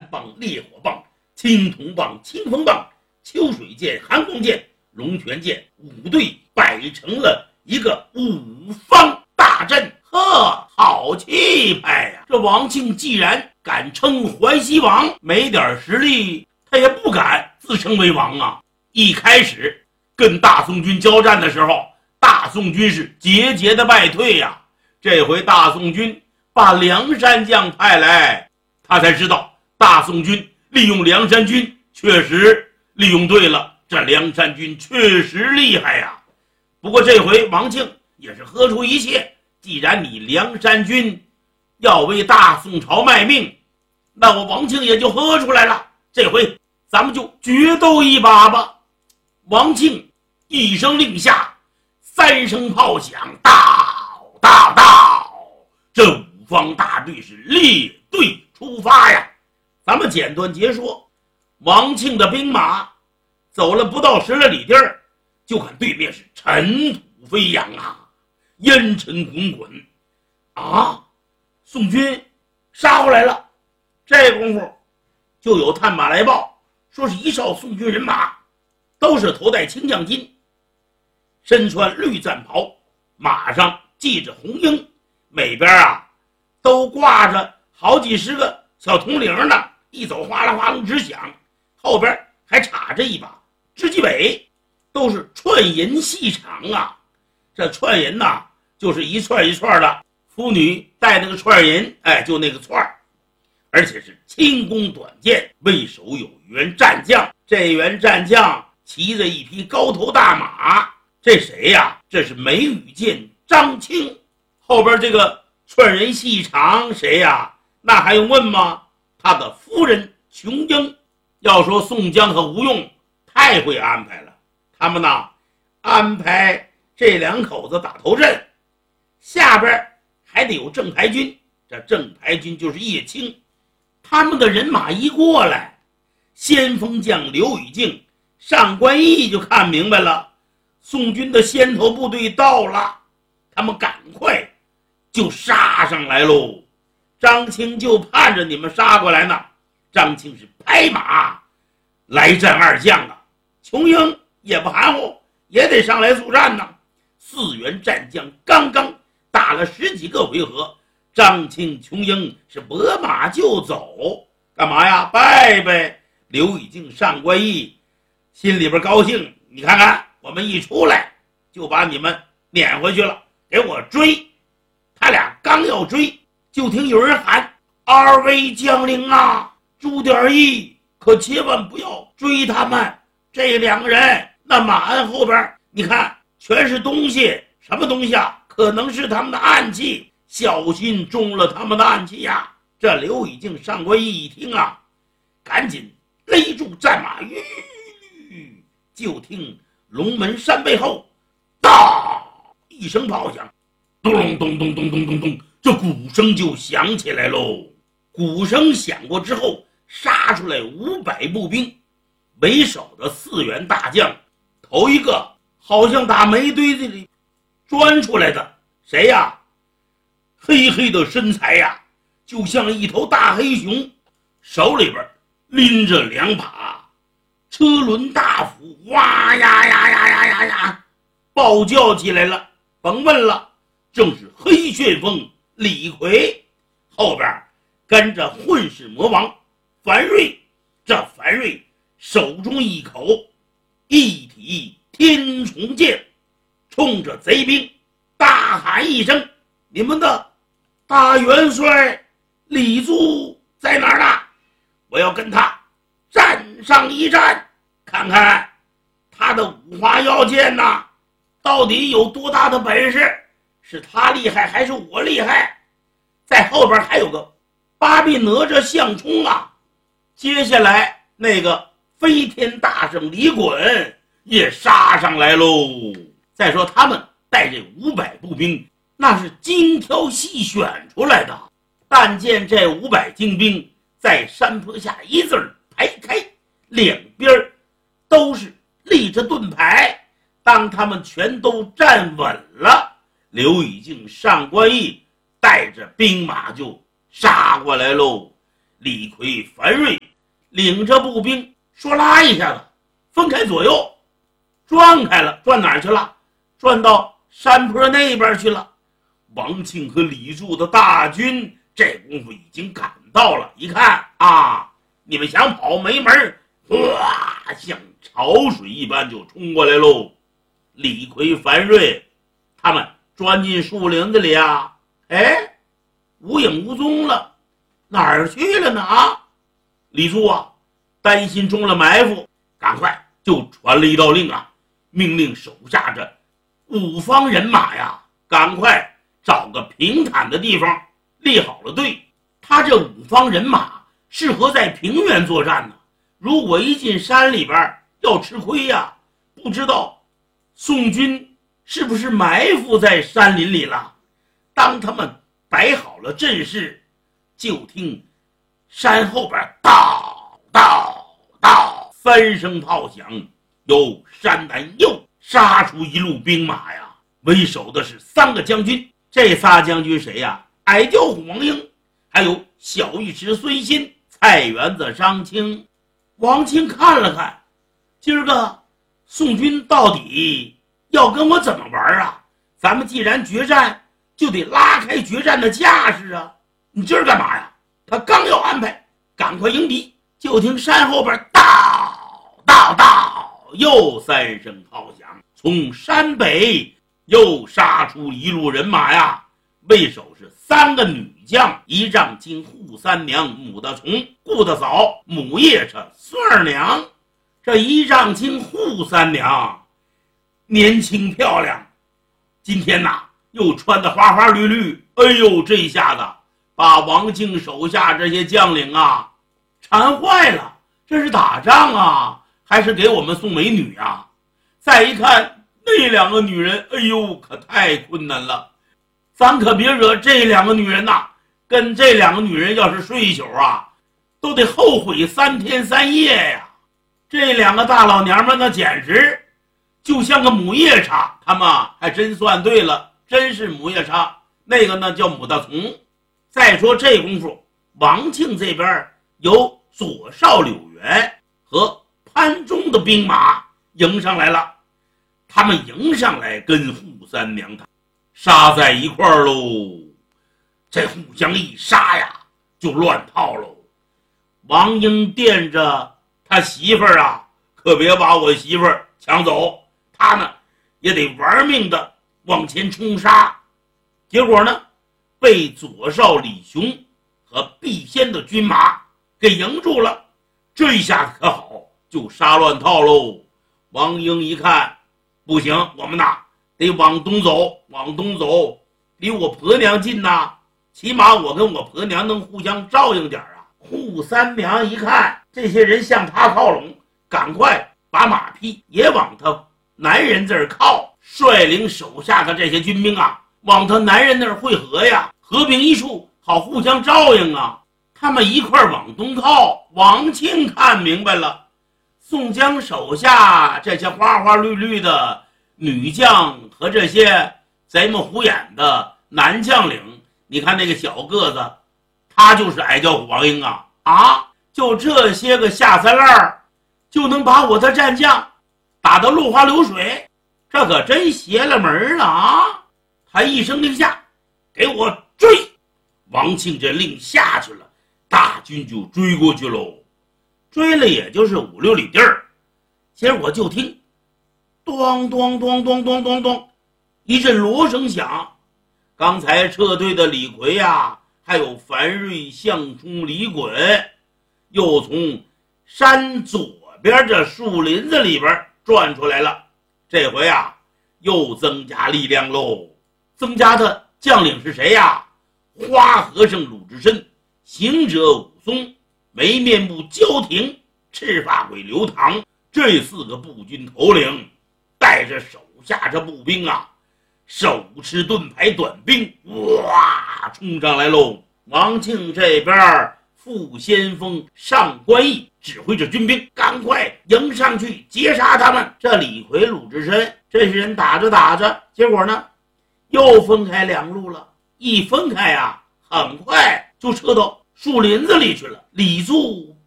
棒、烈火棒、青铜棒、清风棒、秋水剑、寒光剑、龙泉剑，5队摆成了一个5方大阵。呵，好气派呀！这王庆既然敢称淮西王，没点实力他也不敢自称为王啊。一开始跟大宋军交战的时候，大宋军是节节的败退呀。这回大宋军把梁山将派来，他才知道大宋军利用梁山军确实利用对了，这梁山军确实厉害呀。不过这回王庆也是喝出一切，既然你梁山军要为大宋朝卖命，那我王庆也就喝出来了，这回咱们就决斗一把吧。王庆一声令下，3声炮响，到到到，这5方大队是列队出发呀。咱们简短截说，王庆的兵马走了不到10来里地儿，就看对面是尘土飞扬啊，烟尘滚滚啊，宋军杀过来了。这功夫就有探马来报，说是一哨宋军人马，都是头戴青将巾，身穿绿战袍，马上系着红缨，每边都挂着好几十个小铜铃呢，一走哗啦哗啦直响，后边还插着一把织机尾，都是串银细长啊。这串银就是一串一串的，妇女戴那个串银，就那个串，而且是轻弓短箭。为首有一员战将，这员战将骑着一匹高头大马，这谁呀？这是梅雨剑张青。后边这个串人细长谁呀？那还用问吗？他的夫人琼英。要说宋江和吴用太会安排了，他们安排这2口子打头阵，下边还得有正牌军，这正牌军就是叶青。他们的人马一过来，先锋将刘禹敬、上官义就看明白了，宋军的先头部队到了，他们赶快就杀上来喽。张青就盼着你们杀过来呢。张青是拍马来战2将啊，琼英也不含糊，也得上来助战呢。4员战将刚刚打了10几个回合，张青、琼英是拨马就走，干嘛呀？拜拜。刘禹敬、上官义心里边高兴，你看看我们一出来就把你们撵回去了，给我追。他俩刚要追，就听有人喊：“2位将领啊，注点意，可千万不要追他们。这2个人那马鞍后边你看全是东西，什么东西啊？可能是他们的暗器，小心中了他们的暗器呀。”这刘禹敬、上官义一听赶紧勒住战马，就听龙门山背后哒一声炮响，咚咚咚咚咚咚咚，这鼓声就响起来喽。鼓声响过之后，杀出来500步兵，为首的4员大将，头一个好像打煤堆子里钻出来的，谁呀？黑黑的身材呀，就像一头大黑熊，手里边拎着2把车轮大斧，哇呀呀呀呀呀呀，暴叫起来了。甭问了，正是黑旋风李逵，后边跟着混世魔王樊瑞。这樊瑞手中一口一体天重剑，冲着贼兵大喊一声：“你们的大元帅李邹在哪儿呢？我要跟他战上一战，看看他的五花妖剑到底有多大的本事，是他厉害还是我厉害？”在后边还有个八臂哪吒项冲接下来那个飞天大圣李衮也杀上来喽。再说他们带这500步兵，那是精挑细选出来的。但见这500精兵在山坡下一字排开，两边都是立着盾牌。当他们全都站稳了，刘禹敬、上官义带着兵马就杀过来喽。李逵、樊瑞领着步兵说拉一下子分开左右，转开了，转哪儿去了？转到山坡那边去了。王庆和李柱的大军这功夫已经赶到了，一看啊，你们想跑没门，哇，像潮水一般就冲过来喽。李逵、樊瑞他们钻进树林子里啊，哎，无影无踪了，哪儿去了呢？啊，李柱啊，担心中了埋伏，赶快就传了一道令啊，命令手下这5方人马呀，赶快找个平坦的地方立好了队。他这5方人马适合在平原作战呢，如果一进山里边要吃亏呀，不知道宋军是不是埋伏在山林里了。当他们摆好了阵势，就听山后边道道道3声炮响，由山南又杀出一路兵马呀，为首的是3个将军。这仨将军谁呀？矮脚虎王英，还有小尉迟孙新、菜园子张青。王清看了看，今儿个宋军到底要跟我怎么玩啊？咱们既然决战，就得拉开决战的架势啊！你今儿干嘛呀？他刚要安排，赶快迎敌，就听山后边道道道又3声炮响，从山北又杀出一路人马呀，为首是3个女将，一丈青扈三娘、母大虫、顾大嫂、母夜叉、孙二娘。这一丈青扈三娘年轻漂亮，今天呐又穿得花花绿绿，哎呦，这下子把王庆手下这些将领啊馋坏了。这是打仗啊，还是给我们送美女啊？再一看那2个女人，哎呦，可太困难了。咱可别惹这2个女人呐，跟这2个女人要是睡一宿啊，都得后悔3天3夜呀。这2个大老娘们呢，简直就像个母夜叉。他们还真算对了，真是母夜叉。那个呢叫母大虫。再说这功夫，王庆这边有左少柳原和潘忠的兵马迎上来了。他们迎上来跟扈三娘他杀在一块儿喽。这互相一杀呀，就乱套喽。王英惦着他媳妇儿啊，可别把我媳妇儿抢走，他呢也得玩命的往前冲杀。结果呢，被左少李雄和毕仙的军马给迎住了。这一下可好，就杀乱套喽。王英一看不行，我们呐得往东走，往东走，离我婆娘近呐，起码我跟我婆娘能互相照应点啊。扈三娘一看这些人向他靠拢，赶快把马匹也往他男人这儿靠，率领手下的这些军兵啊往他男人那儿汇合呀，和平一处，好互相照应啊。他们一块往东靠。王庆看明白了，宋江手下这些花花绿绿的女将和这些贼么虎眼的男将领，你看那个小个子，他就是矮脚虎王英啊，就这些个下三滥就能把我的战将打得落花流水，这可真邪了门了啊！他一声令下，给我追！王庆这令下去了，大军就追过去喽。追了也就是5、6里地儿，结果就听咚咚咚咚咚咚咚一阵锣声响。刚才撤退的李逵啊，还有樊瑞、项冲、李衮，又从山左边这树林子里边转出来了。这回啊又增加力量喽。增加的将领是谁呀？花和尚鲁智深、行者武松、没面目焦廷、赤发鬼刘唐，这4个步军头领带着手下这步兵啊，手持盾牌短兵，哇，冲上来喽！王庆这边副先锋上官义指挥着军兵，赶快迎上去截杀他们。这李逵、鲁智深这些人打着打着，结果呢又分开2路了。一分开啊，很快就撤到树林子里去了。李柱